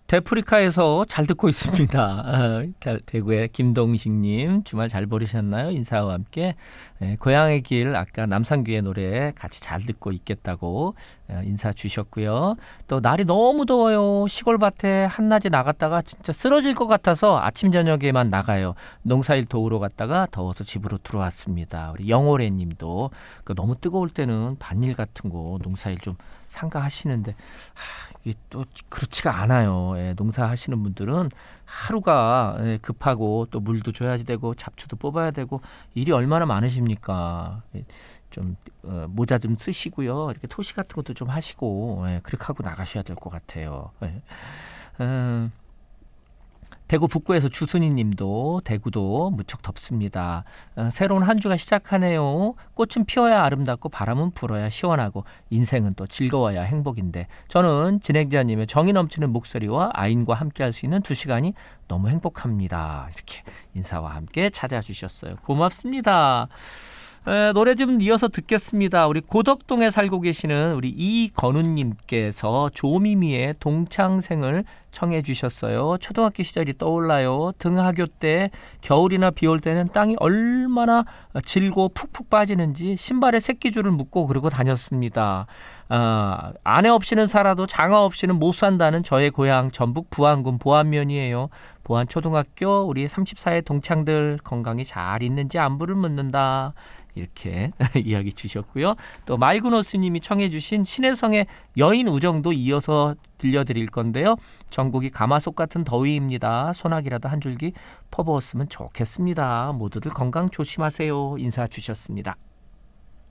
데프리카에서 잘 듣고 있습니다. 대구의 김동식님 주말 잘 보내셨나요? 인사와 함께 고향의 길 아까 남상규의 노래 같이 잘 듣고 있겠다고 인사 주셨고요. 또 날이 너무 더워요. 시골밭에 한낮에 나갔다가 진짜 쓰러질 것 같아서 아침 저녁에만 나가요. 농사일 도우러 갔다가 더워서 집으로 들어왔습니다. 우리 영호래 님도 너무 뜨거울 때는 밭일 같은 거 농사일 좀 삼가하시는데 이게 또 그렇지가 않아요. 농사하시는 분들은 하루가 급하고 또 물도 줘야 되고 잡초도 뽑아야 되고 일이 얼마나 많으십니까. 좀 모자 좀 쓰시고요. 이렇게 토시 같은 것도 좀 하시고 그렇게 하고 나가셔야 될 것 같아요. 대구 북구에서 주순이 님도 대구도 무척 덥습니다. 새로운 한 주가 시작하네요. 꽃은 피어야 아름답고 바람은 불어야 시원하고 인생은 또 즐거워야 행복인데 저는 진행자님의 정이 넘치는 목소리와 아인과 함께 할 수 있는 2시간이 너무 행복합니다. 이렇게 인사와 함께 찾아주셨어요. 고맙습니다. 노래 좀 이어서 듣겠습니다. 우리 고덕동에 살고 계시는 우리 이건우님께서 조미미의 동창생을 청해 주셨어요. 초등학교 시절이 떠올라요. 등하교 때 겨울이나 비 올 때는 땅이 얼마나 질고 푹푹 빠지는지 신발에 새끼줄을 묶고 그러고 다녔습니다. 아내 없이는 살아도 장화 없이는 못 산다는 저의 고향 전북 부안군 보안면이에요. 보안 초등학교 우리 34의 동창들 건강히 잘 있는지 안부를 묻는다. 이렇게 이야기 주셨고요. 또 말그노스님이 청해 주신 신혜성의 여인 우정도 이어서 들려드릴 건데요. 전국이 가마솥 같은 더위입니다. 소나기라도 한 줄기 퍼부었으면 좋겠습니다. 모두들 건강 조심하세요. 인사 주셨습니다.